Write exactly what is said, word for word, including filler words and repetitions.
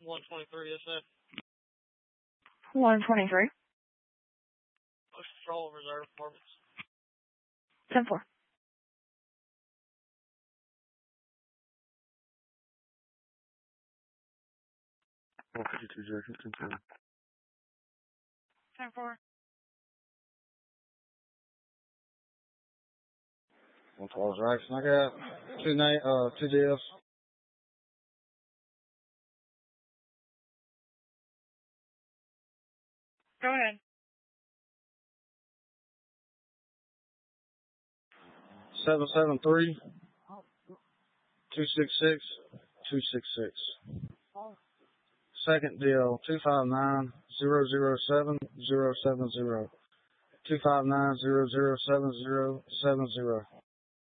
one twenty-three, yes, sir. one twenty-three. Motion Patrol, Reserve Departments. ten four. one fifty-two, Jackson, ten four. ten four. One twelve, Jackson. I got two, na uh, two deals. Go ahead. seven seven three, two six six, two six six. Second deal, two five nine, zero zero seven, zero seven zero. two five nine, zero zero seven, zero seven zero.